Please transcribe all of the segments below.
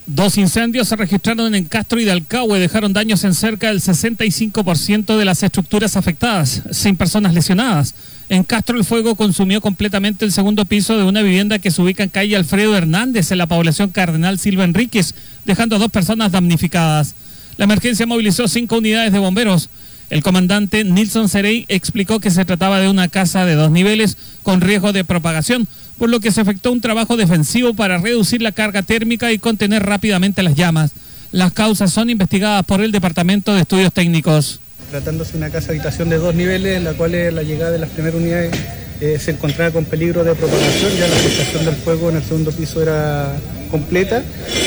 Dos incendios se registraron en Castro y Dalcahue, dejaron daños en cerca del 65% de las estructuras afectadas, sin personas lesionadas. En Castro el fuego consumió completamente el segundo piso de una vivienda que se ubica en calle Alfredo Hernández, en la población Cardenal Silva Enríquez, dejando a 2 personas damnificadas. La emergencia movilizó 5 unidades de bomberos. El comandante Nilson Cerey explicó que se trataba de una casa de 2 niveles con riesgo de propagación, por lo que se efectuó un trabajo defensivo para reducir la carga térmica y contener rápidamente las llamas. Las causas son investigadas por el Departamento de Estudios Técnicos. Tratándose de una casa habitación de 2 niveles, en la cual la llegada de las primeras unidades se encontraba con peligro de propagación. Ya la afectación del fuego en el segundo piso era completa,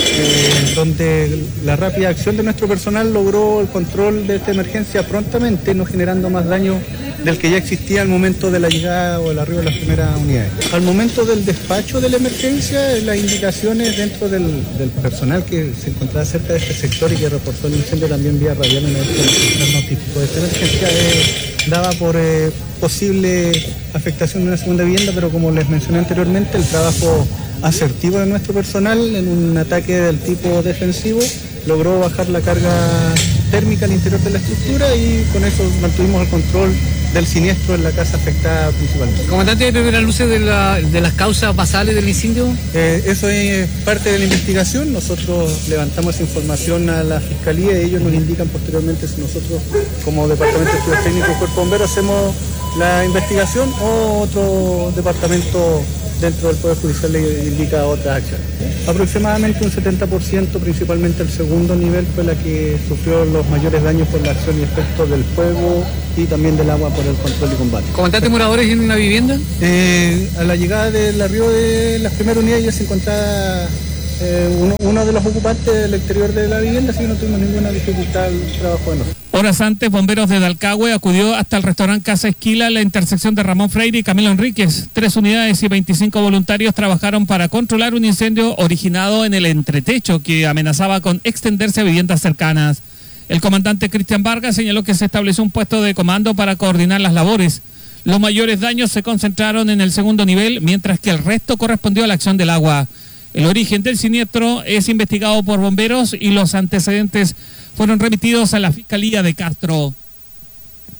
donde la rápida acción de nuestro personal logró el control de esta emergencia prontamente, no generando más daño del que ya existía al momento de la llegada o el arribo de las primeras unidades. Al momento del despacho de la emergencia, las indicaciones dentro del personal que se encontraba cerca de este sector y que reportó el incendio también vía radial en el notificó de esta emergencia, daba por posible afectación de una segunda vivienda, pero como les mencioné anteriormente, el trabajo asertivo de nuestro personal en un ataque del tipo defensivo logró bajar la carga térmica al interior de la estructura y con eso mantuvimos el control del siniestro en la casa afectada principalmente. Comandante, ¿de primeras luces de las causas basales del incendio? Eso es parte de la investigación. Nosotros levantamos esa información a la Fiscalía y ellos nos indican posteriormente si nosotros, como Departamento de Estudios Técnicos y Cuerpo de Bomberos, hacemos la investigación o otro departamento dentro del Poder Judicial le indica otras acciones. Aproximadamente un 70%, principalmente el segundo nivel, fue la que sufrió los mayores daños por la acción y efecto del fuego y también del agua por el control y combate. ¿Comandante, moradores en una vivienda? A la llegada del arribo de las primeras unidades ya se encontraba uno de los ocupantes del exterior de la vivienda, así que no tuvimos ninguna dificultad al trabajo de nosotros. Horas antes, bomberos de Dalcahue acudió hasta el restaurante Casa Esquila en la intersección de Ramón Freire y Camilo Enríquez. 3 unidades y 25 voluntarios trabajaron para controlar un incendio originado en el entretecho que amenazaba con extenderse a viviendas cercanas. El comandante Cristian Vargas señaló que se estableció un puesto de comando para coordinar las labores. Los mayores daños se concentraron en el segundo nivel, mientras que el resto correspondió a la acción del agua. El origen del siniestro es investigado por bomberos y los antecedentes fueron remitidos a la Fiscalía de Castro.